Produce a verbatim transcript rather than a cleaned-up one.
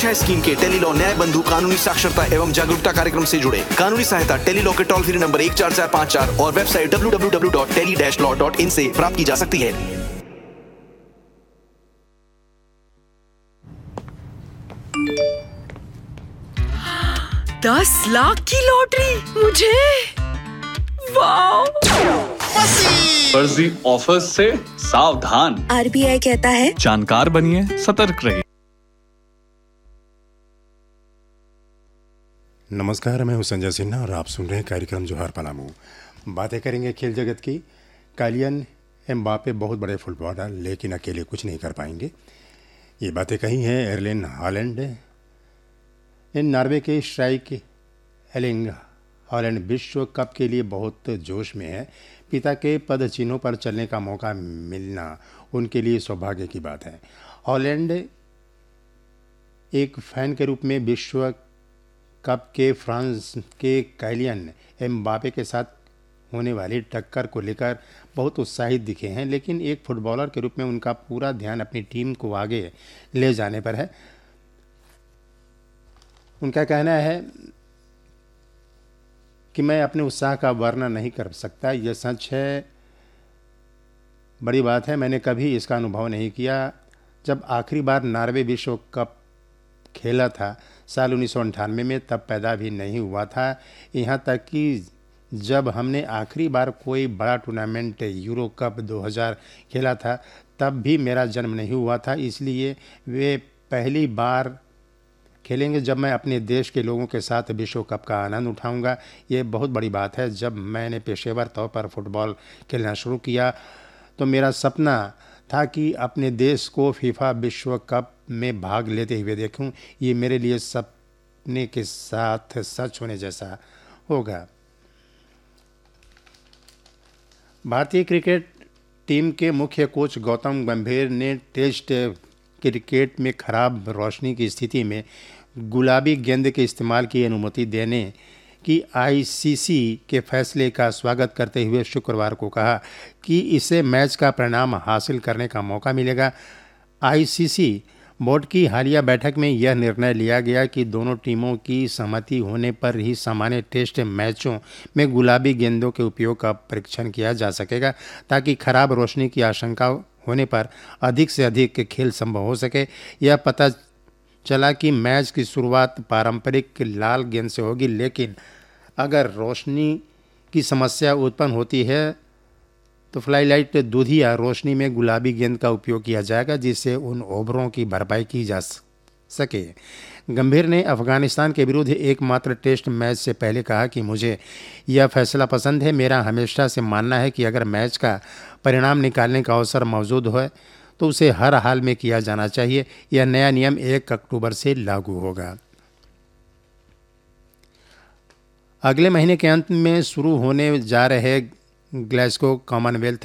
छह स्कीम के टेलीलॉ न्याय बंधु कानूनी साक्षरता एवं जागरूकता कार्यक्रम से जुड़े। कानूनी सहायता टेलीलॉ के टोल फ्री नंबर एक चार चार पाँच चार और website W W W dot tele dash law dot in से प्राप्त की जा सकती है। दस लाख की लॉटरी मुझे, वाह! फर्जी ऑफर्स से सावधान। आरबीआई कहता है जानकार बनिए, सतर्क रहिए। नमस्कार, मैं हूं संजय सिन्हा और आप सुन रहे हैं कार्यक्रम जोहार पलामू। बातें करेंगे खेल जगत की। कालियन एम्बापे बहुत बड़े फुटबॉलर, लेकिन अकेले कुछ नहीं कर पाएंगे। ये बातें कही हैं एर्लिंग हालैंड। इन नॉर्वे के स्ट्राइक एर्लिंग हालैंड विश्व कप के लिए बहुत जोश में है। पिता के पद चिन्हों पर चलने का मौका मिलना उनके लिए सौभाग्य की बात है। हालैंड एक फैन के रूप में विश्व कप के फ्रांस के काइलियन एम्बापे के साथ होने वाली टक्कर को लेकर बहुत उत्साहित दिखे हैं, लेकिन एक फुटबॉलर के रूप में उनका पूरा ध्यान अपनी टीम को आगे ले जाने पर है। उनका कहना है कि मैं अपने उत्साह का वर्णन नहीं कर सकता, यह सच है, बड़ी बात है, मैंने कभी इसका अनुभव नहीं किया। जब आखिरी बार नॉर्वे विश्व कप खेला था साल उन्नीस सौ अंठानवे में, तब पैदा भी नहीं हुआ था। यहाँ तक कि जब हमने आखिरी बार कोई बड़ा टूर्नामेंट यूरो कप दो हज़ार खेला था, तब भी मेरा जन्म नहीं हुआ था। इसलिए वे पहली बार खेलेंगे जब मैं अपने देश के लोगों के साथ विश्व कप का आनंद उठाऊंगा। ये बहुत बड़ी बात है। जब मैंने पेशेवर तौर पर फुटबॉल खेलना शुरू किया तो मेरा सपना था कि अपने देश को फीफा विश्व कप में भाग लेते हुए देखूं। ये मेरे लिए सपने के साथ सच होने जैसा होगा। भारतीय क्रिकेट टीम के मुख्य कोच गौतम गंभीर ने टेस्ट क्रिकेट में खराब रोशनी की स्थिति में गुलाबी गेंद के इस्तेमाल की अनुमति देने की आईसीसी के फैसले का स्वागत करते हुए शुक्रवार को कहा कि इससे मैच का परिणाम हासिल करने का मौका मिलेगा। आईसीसी बोर्ड की हालिया बैठक में यह निर्णय लिया गया कि दोनों टीमों की सहमति होने पर ही सामान्य टेस्ट मैचों में गुलाबी गेंदों के उपयोग का परीक्षण किया जा सकेगा, ताकि खराब रोशनी की आशंका होने पर अधिक से अधिक खेल संभव हो सके। यह पता चला कि मैच की शुरुआत पारंपरिक लाल गेंद से होगी, लेकिन अगर रोशनी की समस्या उत्पन्न होती है तो फ्लाईलाइट दूधिया रोशनी में गुलाबी गेंद का उपयोग किया जाएगा, जिससे उन ओवरों की भरपाई की जा सके। गंभीर ने अफगानिस्तान के विरुद्ध एकमात्र टेस्ट मैच से पहले कहा कि मुझे यह फैसला पसंद है। मेरा हमेशा से मानना है कि अगर मैच का परिणाम निकालने का अवसर मौजूद है तो उसे हर हाल में किया जाना चाहिए। यह नया नियम एक अक्टूबर से लागू होगा। अगले महीने के अंत में शुरू होने जा रहे ग्लासगो कॉमनवेल्थ